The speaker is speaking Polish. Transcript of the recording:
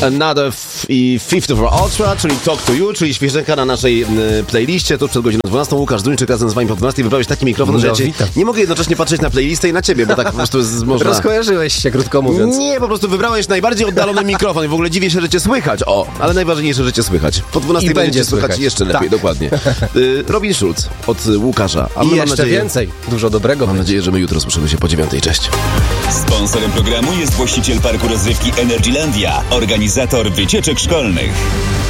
Another i 54 Ultra, czyli Talk to You, czyli świeżynka na naszej playliście. Tu przed godziną 12 Łukasz Duńczyk razem z wami po 12 wybrałeś taki mikrofon, że ja nie mogę jednocześnie patrzeć na playlistę i na ciebie, bo tak po prostu można... Rozkojarzyłeś się, krótko mówiąc. Nie, po prostu wybrałeś najbardziej oddalony mikrofon i w ogóle dziwię się, że cię słychać. Ale najważniejsze, że cię słychać. Po 12 będzie słychać jeszcze lepiej, dokładnie. Robin Schulz od Łukasza. A i jeszcze więcej, dużo dobrego. Mam nadzieję, że my jutro słyszymy się po 9. Cześć. Sponsorem programu jest właściciel parku rozrywki Energylandia, organizator wycieczek szkolnych.